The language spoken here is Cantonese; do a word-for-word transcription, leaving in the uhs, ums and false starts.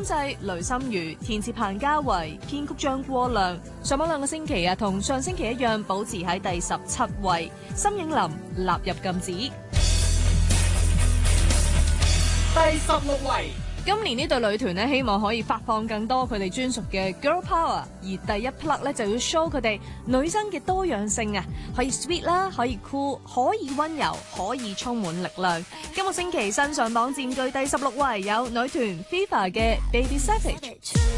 濟、雷心如，填詞彭家維，編曲張國亮。上榜兩個星期啊，同上星期一樣，保持喺第十七位。申影琳納入禁止。 第十六位。 今年呢對女團呢，希望可以發放更多佢哋專屬嘅 girl power，而第一 plug 咧就要 show 佢哋女生嘅多樣性啊，可以 sweet 啦，可以 cool， 可以溫柔，可以充滿力量。今個星期新上榜佔據第十六位，有女團 FIFA 嘅 Baby Savage。